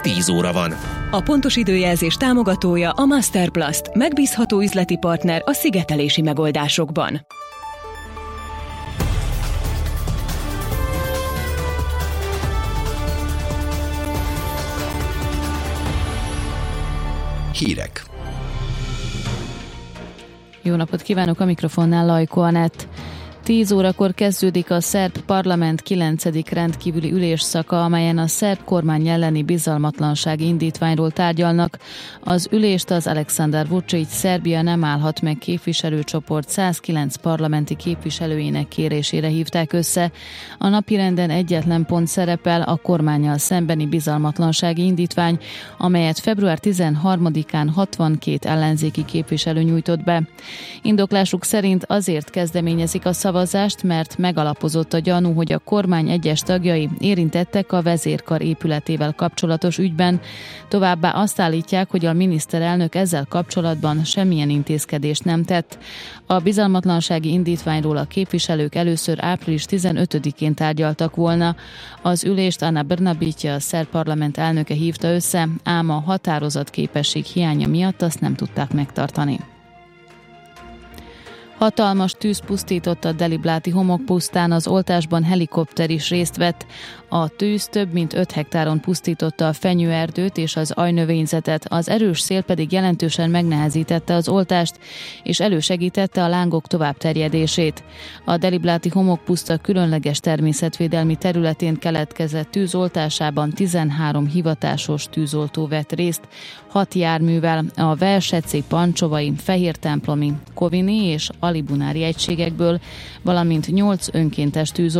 10 óra van. A pontos időjelzés támogatója a Masterplast, megbízható üzleti partner a szigetelési megoldásokban. Hírek. Jó napot kívánok, a mikrofonnál Lajko Anett. 10 órakor kezdődik a szerb parlament 9. rendkívüli ülésszaka, amelyen a szerb kormány elleni bizalmatlansági indítványról tárgyalnak. Az ülést az Aleksandar Vučić Szerbia nem állhat meg képviselőcsoport 109 parlamenti képviselőjének kérésére hívták össze. A napirenden egyetlen pont szerepel, a kormánnyal szembeni bizalmatlansági indítvány, amelyet február 13-án 62 ellenzéki képviselő nyújtott be. Indoklásuk szerint azért kezdeményezik a szavazást, mert megalapozott a gyanú, hogy a kormány egyes tagjai érintettek a vezérkar épületével kapcsolatos ügyben. Továbbá azt állítják, hogy a miniszterelnök ezzel kapcsolatban semmilyen intézkedést nem tett. A bizalmatlansági indítványról a képviselők először április 15-én tárgyaltak volna. Az ülést Ana Brnabić, a szerb parlament elnöke hívta össze, ám a határozatképesség hiánya miatt azt nem tudták megtartani. Hatalmas tűz pusztított a Delibláti homokpusztán, az oltásban helikopter is részt vett. A tűz több mint 5 hektáron pusztította a fenyőerdőt és az ajnövényzetet, az erős szél pedig jelentősen megnehezítette az oltást, és elősegítette a lángok továbbterjedését. A Delibláti homokpuszta különleges természetvédelmi területén keletkezett tűzoltásában 13 hivatásos tűzoltó vett részt, 6 járművel, a Velseci, Pancsovai, Fehértemplomi, Kovini és Alibunári egységekből, valamint 8 önkéntes tűzoltó